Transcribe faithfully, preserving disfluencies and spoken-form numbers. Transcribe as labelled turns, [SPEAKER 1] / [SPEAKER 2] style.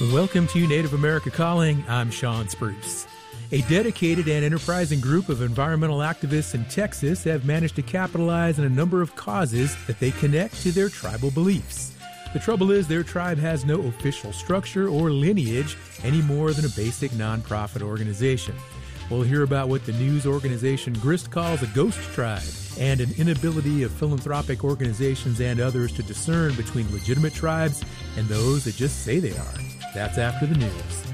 [SPEAKER 1] Welcome to Native America Calling. I'm Sean Spruce. A dedicated and enterprising group of environmental activists in Texas have managed to capitalize on a number of causes that they connect to their tribal beliefs. The trouble is their tribe has no official structure or lineage any more than a basic nonprofit organization. We'll hear about what the news organization Grist calls a ghost tribe and an inability of philanthropic organizations and others to discern between legitimate tribes and those that just say they are. That's after the news.